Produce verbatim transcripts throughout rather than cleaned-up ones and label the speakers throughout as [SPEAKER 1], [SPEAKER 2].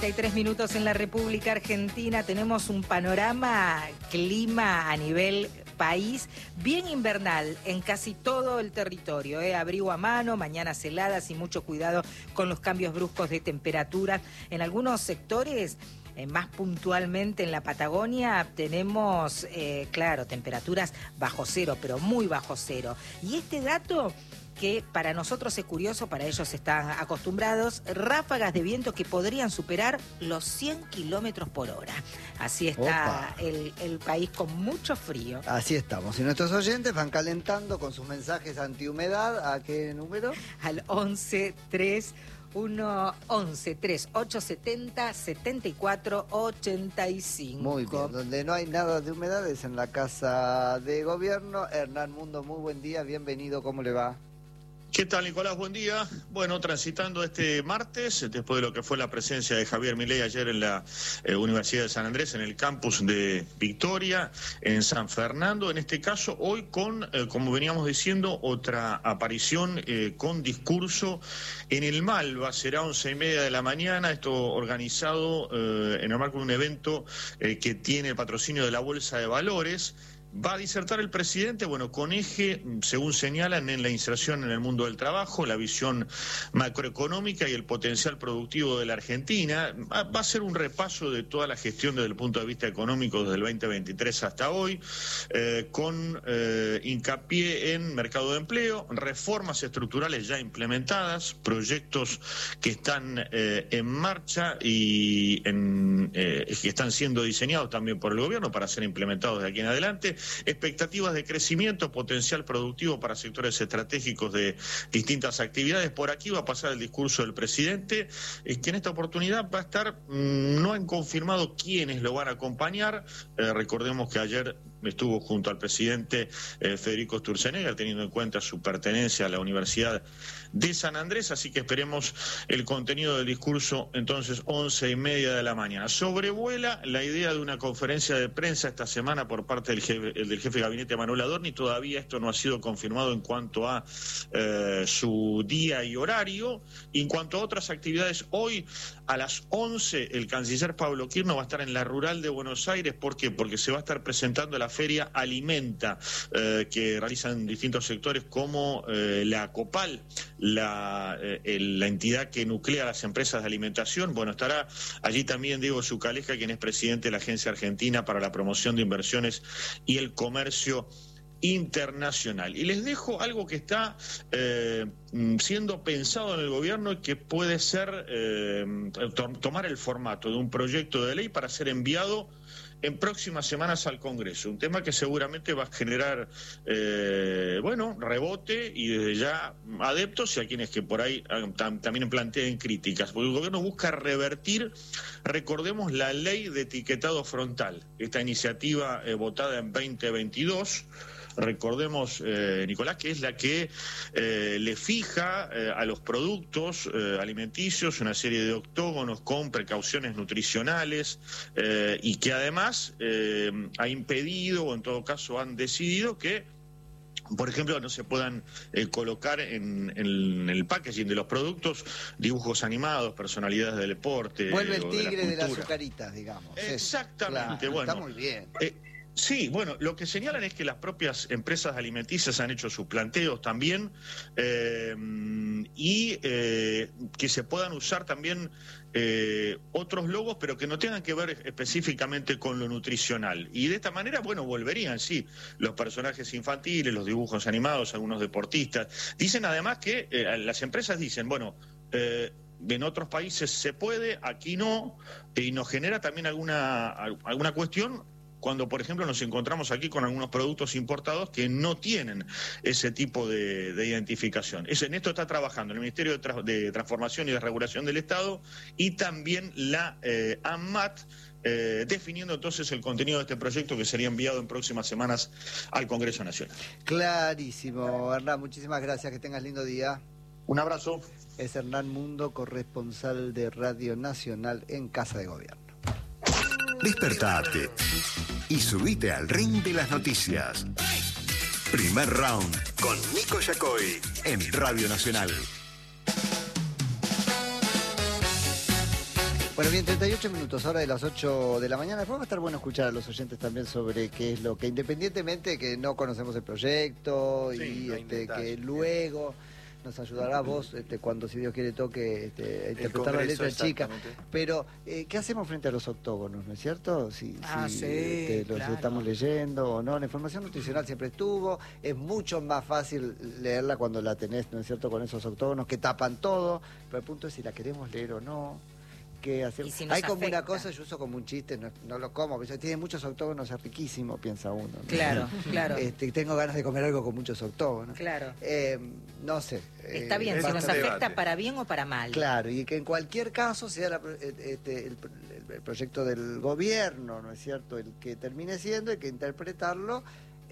[SPEAKER 1] Hay tres minutos en la República Argentina. Tenemos un panorama clima a nivel país bien invernal en casi todo el territorio. ¿eh? Abrigo a mano, mañanas heladas y mucho cuidado con los cambios bruscos de temperatura. En algunos sectores, eh, más puntualmente en la Patagonia, tenemos, eh, claro, temperaturas bajo cero, pero muy bajo cero. Y este dato, que para nosotros es curioso, para ellos están acostumbrados, ráfagas de viento que podrían superar los cien kilómetros por hora. Así está el, el país con mucho frío.
[SPEAKER 2] Así estamos. Y nuestros oyentes van calentando con sus mensajes antihumedad. ¿A qué número?
[SPEAKER 1] Al once tres uno once tres ocho setenta setenta y cuatro ochenta y cinco.
[SPEAKER 2] Muy bien. Donde no hay nada de humedad es en la Casa de Gobierno. Hernán Mundo, muy buen día. Bienvenido. ¿Cómo le va?
[SPEAKER 3] ¿Qué tal, Nicolás? Buen día. Bueno, transitando este martes, después de lo que fue la presencia de Javier Milei ayer en la eh, Universidad de San Andrés, en el campus de Victoria, en San Fernando, en este caso, hoy con, eh, como veníamos diciendo, otra aparición eh, con discurso en el Malva. Será once y media de la mañana, esto organizado eh, en el marco de un evento eh, que tiene el patrocinio de la Bolsa de Valores. Va a disertar el presidente, bueno, con eje, según señalan, en la inserción en el mundo del trabajo, la visión macroeconómica y el potencial productivo de la Argentina. Va a ser un repaso de toda la gestión desde el punto de vista económico desde el veinte veintitrés hasta hoy, eh, con eh, hincapié en mercado de empleo, reformas estructurales ya implementadas, proyectos que están eh, en marcha y en, eh, que están siendo diseñados también por el gobierno para ser implementados de aquí en adelante. Expectativas de crecimiento, potencial productivo para sectores estratégicos de distintas actividades. Por aquí va a pasar el discurso del presidente, eh, que en esta oportunidad va a estar, mmm, no han confirmado quiénes lo van a acompañar. Eh, recordemos que ayer estuvo junto al presidente eh, Federico Sturzenegger, teniendo en cuenta su pertenencia a la Universidad de San Andrés, así que esperemos el contenido del discurso entonces once y media de la mañana. Sobrevuela la idea de una conferencia de prensa esta semana por parte del jefe, del jefe de gabinete Manuel Adorni. Todavía esto no ha sido confirmado en cuanto a eh, su día y horario. Y en cuanto a otras actividades, hoy a las once el canciller Pablo Quirno va a estar en la Rural de Buenos Aires. ¿Por qué? Porque se va a estar presentando la feria Alimenta, eh, que realizan distintos sectores como eh, la Copal, la, eh, la entidad que nuclea las empresas de alimentación. Bueno, estará allí también Diego Zucaleja, quien es presidente de la Agencia Argentina para la Promoción de Inversiones y el Comercio Internacional. Y les dejo algo que está eh, siendo pensado en el gobierno y que puede ser eh, to tomar el formato de un proyecto de ley para ser enviado en próximas semanas al Congreso, un tema que seguramente va a generar, eh, bueno, rebote y desde ya adeptos y a quienes que por ahí tam también planteen críticas, porque el gobierno busca revertir, recordemos, la ley de etiquetado frontal, esta iniciativa eh, votada en veinte veintidós. Recordemos, eh, Nicolás, que es la que eh, le fija eh, a los productos eh, alimenticios una serie de octógonos con precauciones nutricionales eh, y que además eh, ha impedido, o en todo caso han decidido que, por ejemplo, no se puedan eh, colocar en, en el packaging de los productos dibujos animados, personalidades del deporte.
[SPEAKER 2] Vuelve el tigre
[SPEAKER 3] de, la
[SPEAKER 2] de las azucaritas, digamos.
[SPEAKER 3] Exactamente,
[SPEAKER 2] claro,
[SPEAKER 3] bueno.
[SPEAKER 2] Está muy bien.
[SPEAKER 3] Eh, Sí, bueno, lo que señalan es que las propias empresas alimenticias han hecho sus planteos también eh, y eh, que se puedan usar también eh, otros logos, pero que no tengan que ver específicamente con lo nutricional. Y de esta manera, bueno, volverían, sí, los personajes infantiles, los dibujos animados, algunos deportistas. Dicen además que eh, las empresas dicen, bueno, eh, en otros países se puede, aquí no, y nos genera también alguna, alguna cuestión cuando, por ejemplo, nos encontramos aquí con algunos productos importados que no tienen ese tipo de, de identificación. Eso, en esto está trabajando el Ministerio de, Tra de Transformación y de Regulación del Estado y también la eh, ANMAT, eh, definiendo entonces el contenido de este proyecto que sería enviado en próximas semanas al Congreso Nacional.
[SPEAKER 2] Clarísimo, Hernán, muchísimas gracias, que tengas lindo día.
[SPEAKER 3] Un abrazo.
[SPEAKER 2] Es Hernán Mundo, corresponsal de Radio Nacional en Casa de Gobierno.
[SPEAKER 4] Despertate y subite al ring de las noticias. Primer round con Nico Yacoy en Radio Nacional.
[SPEAKER 2] Bueno, bien, treinta y ocho minutos, hora de las ocho de la mañana. Después va a estar bueno escuchar a los oyentes también sobre qué es lo que, independientemente que no conocemos el proyecto
[SPEAKER 5] sí,
[SPEAKER 2] y
[SPEAKER 5] no hay
[SPEAKER 2] este,
[SPEAKER 5] detalle.
[SPEAKER 2] que luego nos ayudará vos este, cuando, si Dios quiere, toque este, a interpretar la letra chica. Pero, eh, ¿qué hacemos frente a los octógonos, no es cierto? Si,
[SPEAKER 1] Ah,
[SPEAKER 2] si
[SPEAKER 1] sí,
[SPEAKER 2] este, los
[SPEAKER 1] claro.
[SPEAKER 2] estamos leyendo o no. La información nutricional siempre estuvo. Es mucho más fácil leerla cuando la tenés, ¿no es cierto?, con esos octógonos que tapan todo. Pero el punto es si la queremos leer o no. ¿Qué hacemos?
[SPEAKER 1] Si nos
[SPEAKER 2] Hay como
[SPEAKER 1] afecta.
[SPEAKER 2] una cosa, yo uso como un chiste, no, no lo como, pero tiene muchos octógonos, es riquísimo, piensa uno, ¿no?
[SPEAKER 1] Claro, claro.
[SPEAKER 2] Este, tengo ganas de comer algo con muchos octógonos.
[SPEAKER 1] Claro.
[SPEAKER 2] Eh, no sé.
[SPEAKER 1] Está
[SPEAKER 2] eh,
[SPEAKER 1] bien, si nos
[SPEAKER 2] basta-
[SPEAKER 5] debate.
[SPEAKER 1] afecta para bien o para mal.
[SPEAKER 2] Claro, y que en cualquier caso sea la- este, el, el proyecto del gobierno, ¿no es cierto?, el que termine siendo, hay que interpretarlo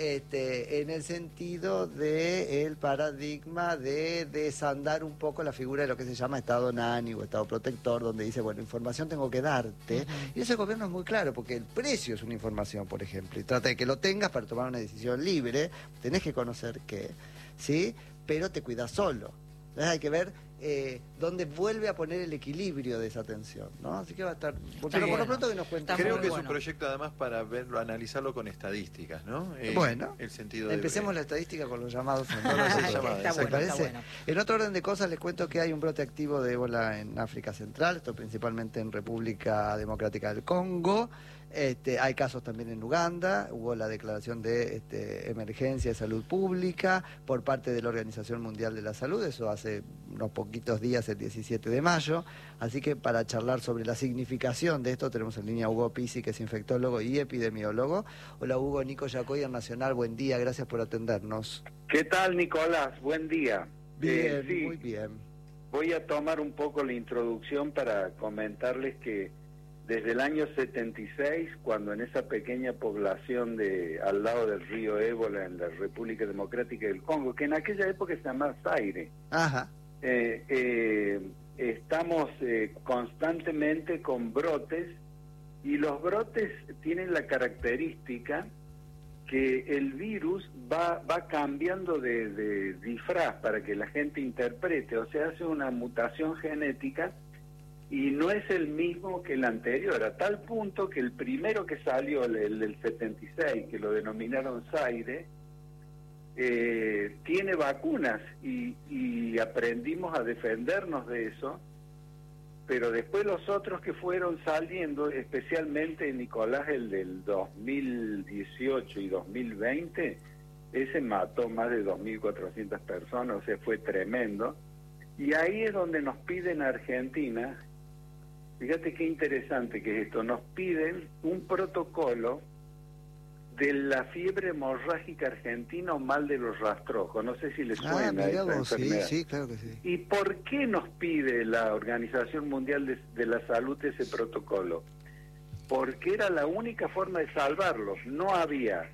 [SPEAKER 2] este, en el sentido del paradigma de desandar un poco la figura de lo que se llama Estado nani o Estado protector, donde dice, bueno, información tengo que darte.
[SPEAKER 1] Ujú.
[SPEAKER 2] Y ese gobierno es muy claro, porque el precio es una información, por ejemplo, y trata de que lo tengas para tomar una decisión libre, tenés que conocer qué, ¿sí? Pero te cuidas solo. Entonces hay que ver eh, dónde vuelve a poner el equilibrio de esa tensión, ¿no? Así que va a estar... Pero por
[SPEAKER 1] bueno.
[SPEAKER 2] lo pronto que nos cuente.
[SPEAKER 1] Está
[SPEAKER 5] Creo
[SPEAKER 1] muy
[SPEAKER 5] que es
[SPEAKER 1] bueno.
[SPEAKER 5] un proyecto además para verlo, analizarlo con estadísticas, ¿no? Eh,
[SPEAKER 2] Bueno,
[SPEAKER 5] el sentido de-
[SPEAKER 2] empecemos la estadística con los llamados.
[SPEAKER 5] Con los
[SPEAKER 1] Está
[SPEAKER 5] llamados,
[SPEAKER 1] bueno,
[SPEAKER 2] ¿te
[SPEAKER 1] está
[SPEAKER 2] parece?
[SPEAKER 1] bueno.
[SPEAKER 2] En otro orden de cosas les cuento que hay un brote activo de ébola en África Central, esto principalmente en República Democrática del Congo. Este, hay casos también en Uganda, hubo la declaración de este, emergencia de salud pública por parte de la Organización Mundial de la Salud, eso hace unos poquitos días, el diecisiete de mayo, así que para charlar sobre la significación de esto tenemos en línea a Hugo Pisi, que es infectólogo y epidemiólogo. Hola Hugo, Nico Yacoy en Nacional, buen día, gracias por atendernos.
[SPEAKER 6] ¿Qué tal, Nicolás? Buen día.
[SPEAKER 2] Bien,
[SPEAKER 6] Eh, sí,
[SPEAKER 2] muy bien.
[SPEAKER 6] voy a tomar un poco la introducción para comentarles que desde el año setenta y seis, cuando en esa pequeña población de al lado del río Ébola, en la República Democrática del Congo, que en aquella época se llamaba Zaire,
[SPEAKER 2] Ajá.
[SPEAKER 6] eh, eh, estamos eh, constantemente con brotes, y los brotes tienen la característica que el virus va va cambiando de, de disfraz para que la gente interprete, o sea, hace una mutación genética y no es el mismo que el anterior, a tal punto que el primero que salió, el, el del setenta y seis, que lo denominaron Zaire, eh, tiene vacunas y, y aprendimos a defendernos de eso, pero después los otros que fueron saliendo, especialmente Nicolás, el del dos mil dieciocho y dos mil veinte, ese mató más de dos mil cuatrocientas personas, o sea, fue tremendo. Y ahí es donde nos piden a Argentina, fíjate qué interesante que es esto, nos piden un protocolo de la fiebre hemorrágica argentina o mal de los rastrojos, no sé si les
[SPEAKER 2] Ah,
[SPEAKER 6] suena
[SPEAKER 2] mirá
[SPEAKER 6] esa
[SPEAKER 2] vos, sí,
[SPEAKER 6] enfermedad.
[SPEAKER 2] sí, claro que sí.
[SPEAKER 6] ¿Y por qué nos pide la Organización Mundial de, de la Salud ese protocolo? Porque era la única forma de salvarlos. No había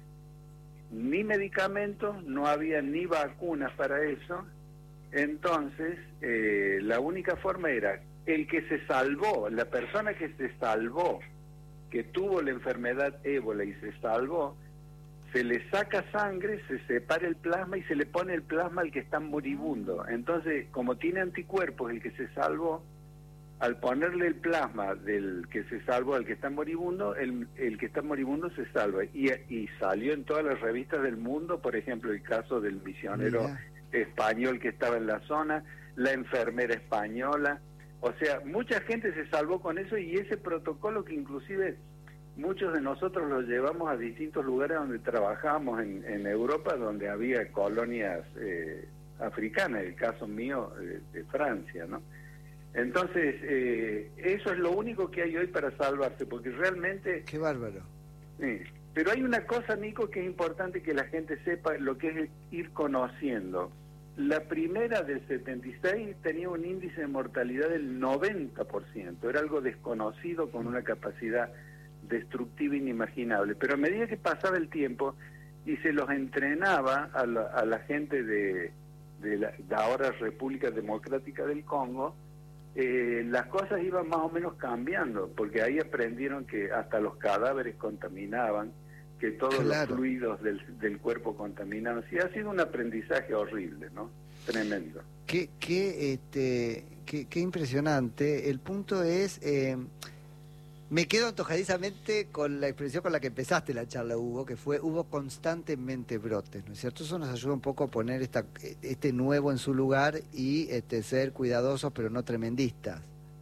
[SPEAKER 6] ni medicamentos, no había ni vacunas para eso. Entonces, eh, la única forma era el que se salvó, la persona que se salvó, que tuvo la enfermedad ébola y se salvó, se le saca sangre, se separa el plasma y se le pone el plasma al que está moribundo. Entonces, como tiene anticuerpos el que se salvó, al ponerle el plasma del que se salvó al que está moribundo, el, el que está moribundo se salva. Y, y salió en todas las revistas del mundo, por ejemplo, el caso del misionero
[SPEAKER 2] Mirá.
[SPEAKER 6] español que estaba en la zona, la enfermera española. O sea, mucha gente se salvó con eso, y ese protocolo que inclusive muchos de nosotros lo llevamos a distintos lugares donde trabajamos en, en Europa, donde había colonias eh, africanas, el caso mío eh, de Francia, ¿no? Entonces, eh, eso es lo único que hay hoy para salvarse, porque realmente...
[SPEAKER 2] Qué bárbaro.
[SPEAKER 6] Sí. Pero hay una cosa, Nico, que es importante que la gente sepa, lo que es ir conociendo. La primera del setenta y seis tenía un índice de mortalidad del noventa por ciento, era algo desconocido con una capacidad destructiva inimaginable, pero a medida que pasaba el tiempo y se los entrenaba a la, a la gente de, de la de ahora República Democrática del Congo, eh, las cosas iban más o menos cambiando, porque ahí aprendieron que hasta los cadáveres contaminaban, que todos
[SPEAKER 2] Claro.
[SPEAKER 6] los fluidos del, del cuerpo contaminaban. Sí, ha sido un aprendizaje horrible, ¿no? tremendo.
[SPEAKER 2] Qué, qué, este, qué, qué impresionante. El punto es, eh, me quedo antojadizamente con la expresión con la que empezaste la charla, Hugo, que fue, hubo constantemente brotes, ¿no es cierto? Eso nos ayuda un poco a poner esta, este nuevo en su lugar y este, ser cuidadosos, pero no tremendistas.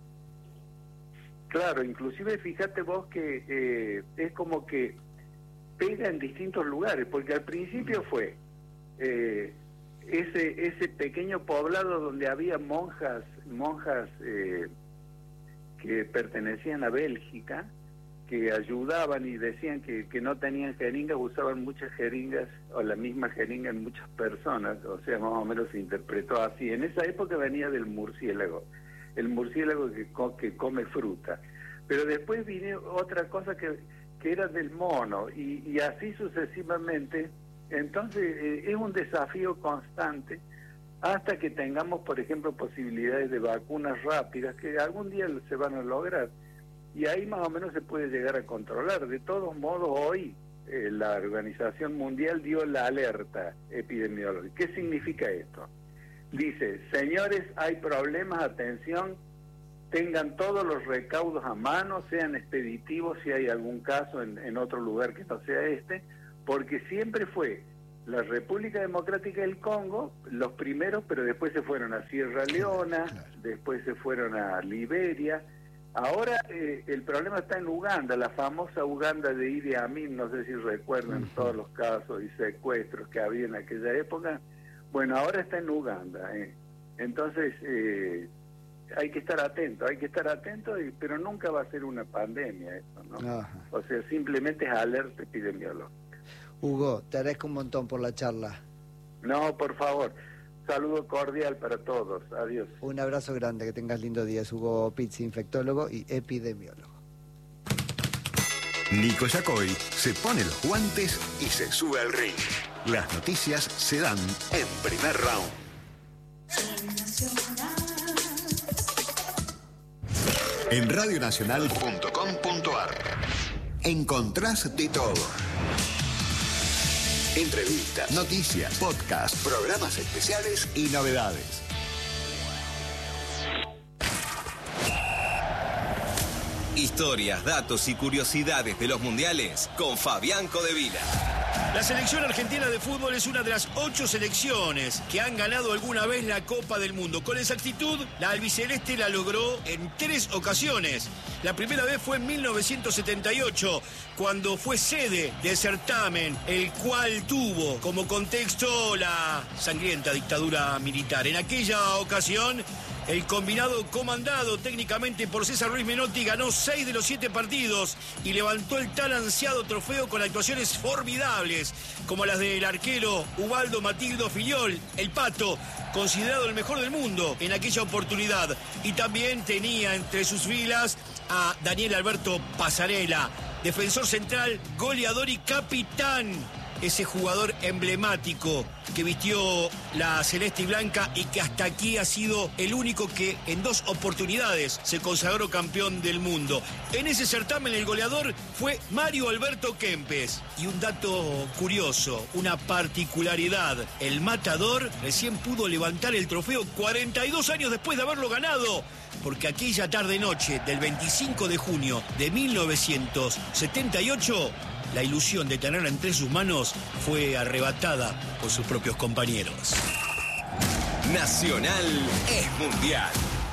[SPEAKER 6] Claro, inclusive fíjate vos que eh, es como que pega en distintos lugares, porque al principio fue eh, ese ese pequeño poblado donde había monjas monjas eh, que pertenecían a Bélgica, que ayudaban y decían que, que no tenían jeringas, usaban muchas jeringas o la misma jeringa en muchas personas, o sea, más o menos se interpretó así. En esa época venía del murciélago, el murciélago que, co que come fruta, pero después vino otra cosa que, que era del mono, y, y así sucesivamente. Entonces eh, es un desafío constante hasta que tengamos, por ejemplo, posibilidades de vacunas rápidas, que algún día se van a lograr, y ahí más o menos se puede llegar a controlar. De todos modos, hoy eh, la Organización Mundial dio la alerta epidemiológica. ¿Qué significa esto? Dice, señores, hay problemas, atención, tengan todos los recaudos a mano, sean expeditivos si hay algún caso en, en otro lugar que no sea este, porque siempre fue la República Democrática del Congo los primeros, pero después se fueron a Sierra Leona, claro, claro. Después se fueron a Liberia. Ahora eh, el problema está en Uganda, la famosa Uganda de Idi Amin, no sé si recuerdan uh-huh. todos los casos y secuestros que había en aquella época. Bueno, ahora está en Uganda. Eh. Entonces eh, hay que estar atento, hay que estar atento, y, pero nunca va a ser una pandemia eso, ¿no? Uh-huh. O sea, simplemente es alerta epidemiológica.
[SPEAKER 2] Hugo, te agradezco un montón por la charla.
[SPEAKER 6] No, por favor. Saludo cordial para todos. Adiós.
[SPEAKER 2] Un abrazo grande, que tengas lindo día. Es Hugo Pizzi, infectólogo y epidemiólogo.
[SPEAKER 4] Nico Yacoy se pone los guantes y se sube al ring. Las noticias se dan en Primer Round. En radio nacional punto com punto ar encontrás de todo. Entrevistas, noticias, podcast, programas especiales y novedades.
[SPEAKER 7] Historias, datos y curiosidades de los mundiales con Fabián Codevila.
[SPEAKER 8] La selección argentina de fútbol es una de las ocho selecciones que han ganado alguna vez la Copa del Mundo. Con exactitud, la albiceleste la logró en tres ocasiones. La primera vez fue en mil novecientos setenta y ocho, cuando fue sede del certamen, el cual tuvo como contexto la sangrienta dictadura militar. En aquella ocasión, el combinado comandado técnicamente por César Luis Menotti ganó seis de los siete partidos y levantó el tan ansiado trofeo con actuaciones formidables, como las del arquero Ubaldo Matildo Filiol, el Pato, considerado el mejor del mundo en aquella oportunidad. Y también tenía entre sus filas a Daniel Alberto Pasarela, defensor central, goleador y capitán. Ese jugador emblemático que vistió la celeste y blanca y que hasta aquí ha sido el único que en dos oportunidades se consagró campeón del mundo. En ese certamen el goleador fue Mario Alberto Kempes. Y un dato curioso, una particularidad, el matador recién pudo levantar el trofeo cuarenta y dos años después de haberlo ganado, porque aquella tarde-noche del veinticinco de junio de mil novecientos setenta y ocho... la ilusión de tenerla entre sus manos fue arrebatada por sus propios compañeros.
[SPEAKER 7] Nacional es mundial.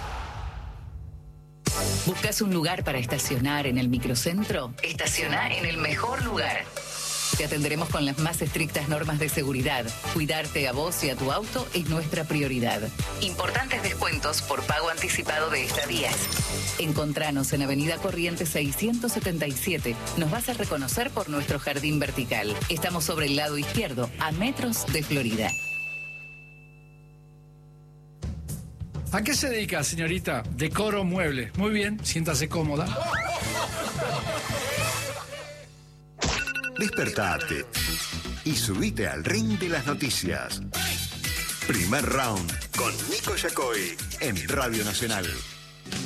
[SPEAKER 9] ¿Buscas un lugar para estacionar en el microcentro? Estaciona en el mejor lugar. Te atenderemos con las más estrictas normas de seguridad. Cuidarte a vos y a tu auto es nuestra prioridad. Importantes descuentos por pago anticipado de estadías. Encontranos en Avenida Corrientes seiscientos setenta y siete. Nos vas a reconocer por nuestro jardín vertical. Estamos sobre el lado izquierdo, a metros de Florida.
[SPEAKER 10] ¿A qué se dedica, señorita? Decoro muebles. Muy bien, siéntase cómoda.
[SPEAKER 4] Despertate y subite al ring de las noticias. Primer Round con Nico Yacoy en Radio Nacional.